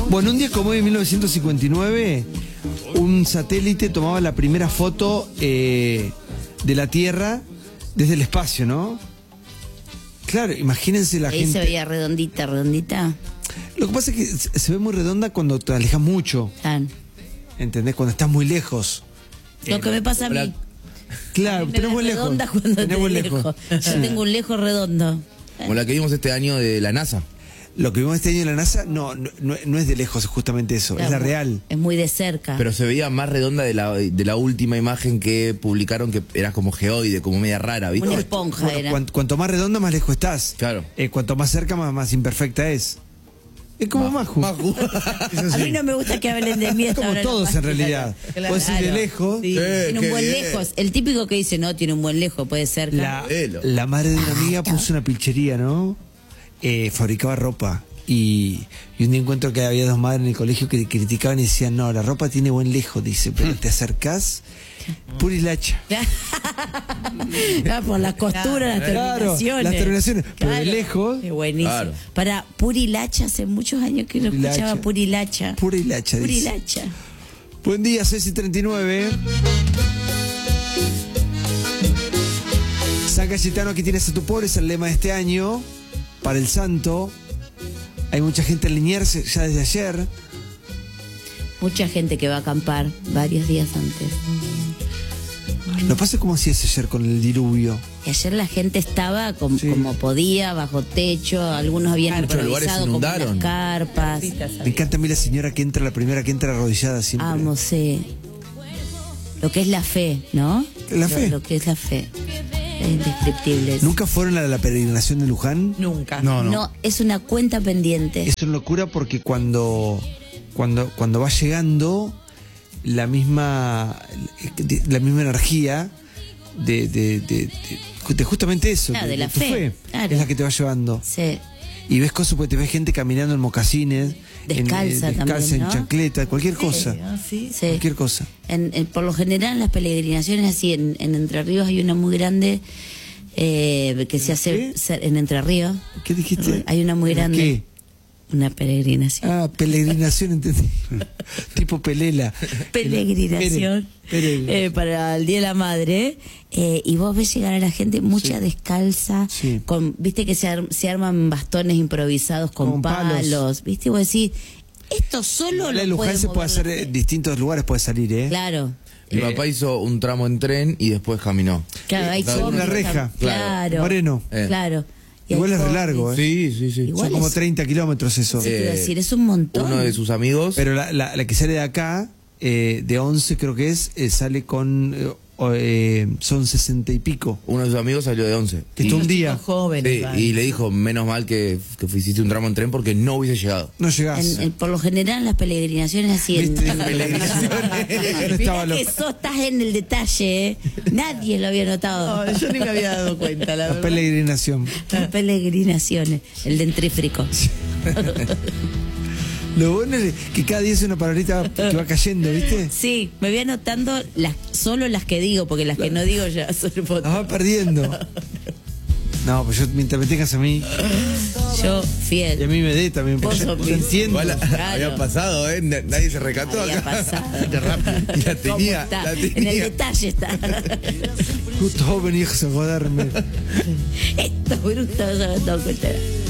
Bueno, un día como hoy, en 1959, un satélite tomaba la primera foto de la Tierra desde el espacio, ¿no? Claro, imagínense la Ahí gente. se veía redondita, redondita. Lo que pasa es que se ve muy redonda cuando te alejas mucho. Tan. ¿Entendés? Cuando estás muy lejos. Lo que me pasa a mí. Claro, Me tenés ves buen lejos. redonda cuando Tenés te buen lejos. lejos. Yo tengo un lejos redondo. Como la que vimos este año de la NASA. Lo que vimos este año en la NASA no es de lejos, es justamente eso, es la real. Es muy de cerca. Pero se veía más redonda de la última imagen que publicaron, que era como geoide, como media rara, ¿viste? Una esponja Bueno, era. cuanto más redonda, más lejos estás. Claro. Cuanto más cerca, más imperfecta es. Es como Maju. Es así. A mí no me gusta que hablen de mí. Es como todos en realidad. Claro. Puedes ir de lejos. Sí, tiene un qué buen bien. lejos. El típico que dice, no, tiene un buen lejos, puede ser. La madre de una amiga puso una pilchería, ¿no? Fabricaba ropa. Y un día encuentro que había dos madres en el colegio que criticaban y decían, no, la ropa tiene buen lejos, dice, pero te acercás, pura hilacha. Por las costuras, las terminaciones. Las terminaciones, pero de Claro. lejos. Qué buenísimo. Claro. Para Purilacha, hace muchos años que no Purilacha. escuchaba Purilacha. Pura hilacha, dice. Purilacha. Buen día, Ceci 39. San Cayetano, aquí tienes a tu pobre, es el lema de este año, para el santo. Hay mucha gente en Liniers ya desde ayer. Mucha gente que va a acampar varios días antes. No pasa como hacías ayer con el diluvio. Y ayer la gente estaba Sí. como podía, bajo techo, algunos habían Muchos lugares improvisado como unas inundaron. carpas. Me encanta a mí la señora que entra, la primera que entra arrodillada siempre. Amo, sí. Lo que es la fe, ¿no? La fe. Lo que es la fe. Es indescriptible. ¿Nunca fueron a la peregrinación de Luján? Nunca. No, es una cuenta pendiente. Es una locura porque cuando vas llegando, la misma energía de justamente eso, Claro, de la tu fe, claro. es la que te va llevando. Sí. Y ves cosas, porque te ves gente caminando en mocasines, Descalza también, ¿no? en chancleta, cualquier cosa. Sí. Sí. Cualquier cosa. Por lo general en las peregrinaciones así, en Entre Ríos hay una muy grande que se hace en Entre Ríos. ¿Qué dijiste? Hay una muy grande. ¿Qué? Una peregrinación. Ah, peregrinación, entendí. Tipo pelela. Peregrinación Pere. para el Día de la Madre, y vos ves llegar a la gente mucha descalza, Sí. viste que se arman bastones improvisados con Con palos. palos, viste, y vos decís, esto solo La de lo Luján puede se puede mover hacer la en fe. distintos lugares, puede salir, ¿eh? Claro. Mi papá hizo un tramo en tren y después caminó. Claro, hay Claro, zombies, una reja. Claro. Moreno. Claro. Y hay Igual es re zombies. largo, ¿eh? Sí. Igual Son como es- 30 kilómetros eso. Sí, te iba a decir, es un montón. Uno de sus amigos. Pero la que sale de acá, de 11 creo que es, sale con... son 60 y pico. Uno de sus amigos salió de 11. Que está un día. Los jóvenes. Sí, van. y le dijo, menos mal que hiciste un tramo en tren porque no hubiese llegado. No llegás. Por lo general en las peregrinaciones así ¿Viste? Peregrinaciones. No estaba Mirá que loco. estás en el detalle, ¿eh? Nadie lo había notado. No, yo ni me había dado cuenta, la La verdad. peregrinación. Las peregrinaciones, el dentrífrico. Lo bueno es que cada día es una palabrita que va cayendo, ¿viste? Sí, me voy anotando solo las que digo, porque las que no digo ya son Las fotos. va perdiendo. No, pues yo, mientras me tengas a mí, Yo y a fiel. mí me dé también, porque Vos yo sos entiendo. Igual Claro. había pasado, ¿eh? Nadie se recató Había acá. pasado. Qué rápido. Y la ¿Cómo tenía, está? la En el tenía. detalle está. Justo vos venís a joderme. Estos brutos no se han dado cuenta.